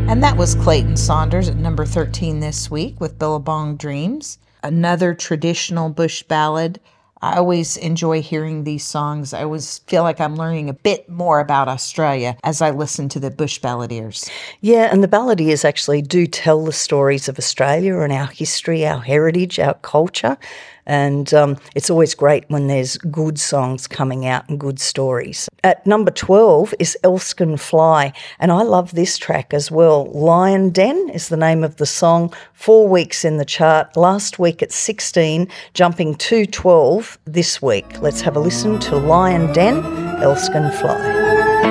And that was Clayton Saunders at number 13 this week with Billabong Dreams. Another traditional bush ballad. I always enjoy hearing these songs. I always feel like I'm learning a bit more about Australia as I listen to the bush balladeers. Yeah, and the balladeers actually do tell the stories of Australia and our history, our heritage, our culture. And it's always great when there's good songs coming out and good stories. At number 12 is Elskin Fly, and I love this track as well. Lion Den is the name of the song, 4 weeks in the chart. Last week at 16, jumping to 12 this week. Let's have a listen to Lion Den, Elskin Fly.